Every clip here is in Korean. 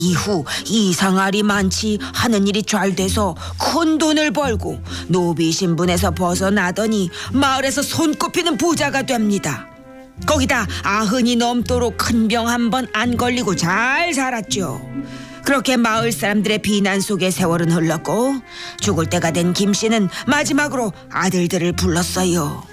이후 이상할이 많지 하는 일이 잘 돼서 큰 돈을 벌고 노비 신분에서 벗어나더니 마을에서 손꼽히는 부자가 됩니다. 거기다 아흔이 넘도록 큰 병 한 번 안 걸리고 잘 살았죠. 그렇게 마을 사람들의 비난 속에 세월은 흘렀고 죽을 때가 된 김씨는 마지막으로 아들들을 불렀어요.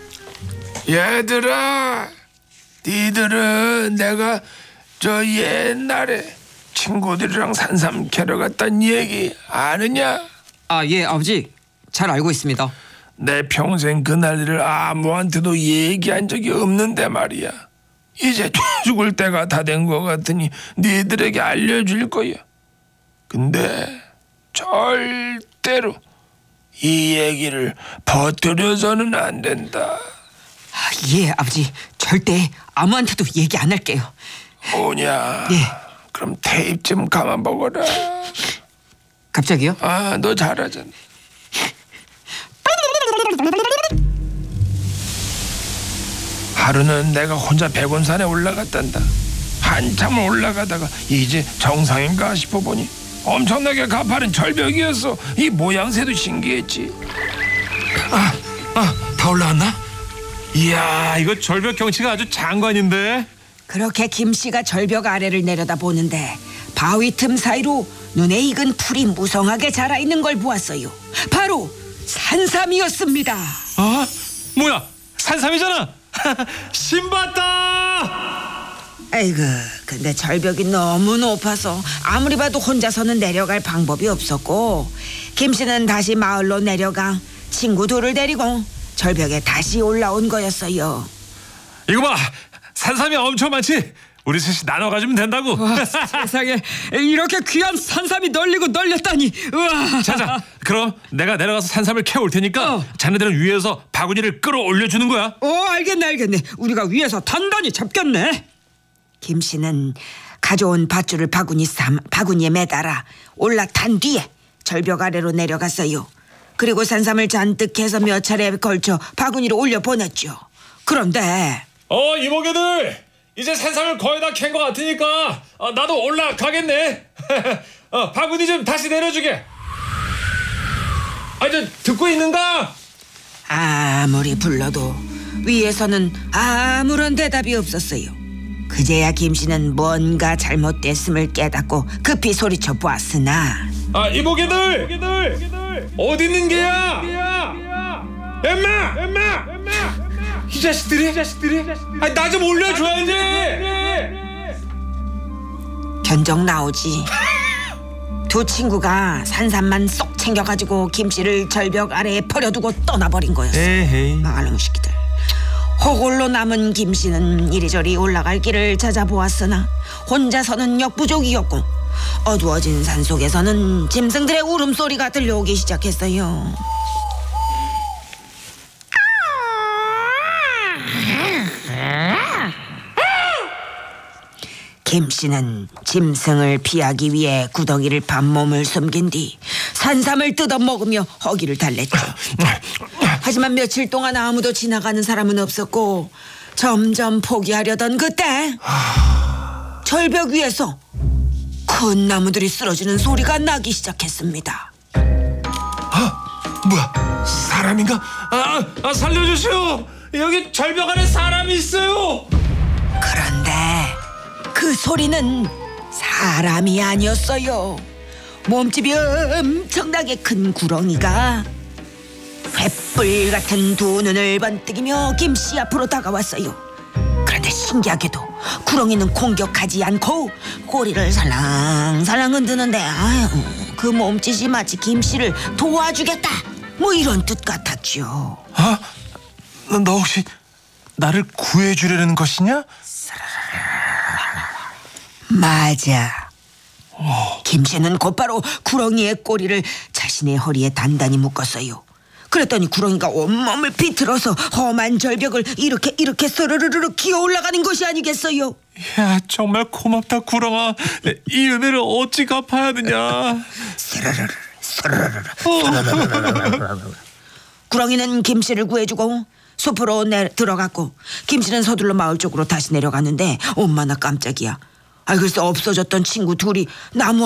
얘들아, 니들은 내가 저 옛날에 친구들이랑 산삼 캐러 갔단 얘기 아느냐? 아, 예, 아버지. 잘 알고 있습니다. 내 평생 그날 일을 아무한테도 얘기한 적이 없는데 말이야. 이제 죽을 때가 다 된 것 같으니 니들에게 알려줄 거야. 근데 절대로 이 얘기를 퍼뜨려서는 안 된다. 아, 예, 아버지. 절대 아무한테도 얘기 안 할게요. 뭐냐? 예. 그럼 테이프 좀 가만 보거라. 갑자기요? 아, 너 잘하잖아. 하루는 내가 혼자 백원산에 올라갔단다. 한참 올라가다가 이제 정상인가 싶어 보니 엄청나게 가파른 절벽이었어. 이 모양새도 신기했지. 다 올라왔나? 이야, 이거 절벽 경치가 아주 장관인데. 그렇게 김씨가 절벽 아래를 내려다 보는데 바위 틈 사이로 눈에 익은 풀이 무성하게 자라있는 걸 보았어요. 바로 산삼이었습니다. 아, 뭐야? 산삼이잖아. 신봤다. 아이고, 근데 절벽이 너무 높아서 아무리 봐도 혼자서는 내려갈 방법이 없었고 김씨는 다시 마을로 내려가 친구 둘을 데리고 절벽에 다시 올라온 거였어요. 이거 봐, 산삼이 엄청 많지. 우리 셋이 나눠 가지면 된다고. 세상에 이렇게 귀한 산삼이 널리고 널렸다니. 우와. 자자, 그럼 내가 내려가서 산삼을 캐올 테니까 자네들은 위에서 바구니를 끌어올려 주는 거야. 알겠네. 우리가 위에서 단단히 잡겠네. 김씨는 가져온 밧줄을 바구니에 매달아 올라탄 뒤에 절벽 아래로 내려갔어요. 그리고 산삼을 잔뜩 해서 몇 차례에 걸쳐 바구니로 올려보냈죠. 그런데 이모개들, 이제 산삼을 거의 다 캔 것 같으니까 나도 올라가겠네. 바구니 좀 다시 내려주게. 저 듣고 있는가? 아무리 불러도 위에서는 아무런 대답이 없었어요. 그제야 김씨는 뭔가 잘못됐음을 깨닫고 급히 소리쳐 보았으나 이모개들 어디 있는 게야? 엠마! 이 자식들이 나 좀 올려줘야지. 견적 나오지. 두 친구가 산삼만 쏙 챙겨가지고 김씨를 절벽 아래에 버려두고 떠나버린 거였어. 에헤이. 망할놈 새끼들. 호골로 남은 김씨는 이리저리 올라갈 길을 찾아보았으나 혼자서는 역부족이었고 어두워진 산속에서는 짐승들의 울음소리가 들려오기 시작했어요. 김씨는 짐승을 피하기 위해 구덩이를 밤몸을 숨긴 뒤 산삼을 뜯어먹으며 허기를 달랬죠. 하지만 며칠 동안 아무도 지나가는 사람은 없었고 점점 포기하려던 그때 절벽 위에서 큰 나무들이 쓰러지는 소리가 나기 시작했습니다. 뭐야? 사람인가? 살려주시오. 여기 절벽 안에 사람이 있어요. 그런데 그 소리는 사람이 아니었어요. 몸집이 엄청나게 큰 구렁이가 횃불 같은 두 눈을 번뜩이며 김씨 앞으로 다가왔어요. 그런데 신기하게도 구렁이는 공격하지 않고 꼬리를 살랑살랑 흔드는데 그 몸짓이 마치 김씨를 도와주겠다 뭐 이런 뜻 같았죠. 너 혹시 나를 구해주려는 것이냐? 맞아. 김씨는 곧바로 구렁이의 꼬리를 자신의 허리에 단단히 묶었어요. 그랬더니 구렁이가 온몸을 비틀어서 험한 절벽을 이렇게 스르르르 기어 올라가는 것이 아니겠어요. 야, 정말 고맙다 구렁아. 이 은혜를 어찌 갚아야 하느냐. 구렁이는 김씨를 구해주고 숲으로 들어갔고 김씨는 서둘러 마을 쪽으로 다시 내려갔는데 엄마나 깜짝이야. 글쎄 없어졌던 친구 둘이 나무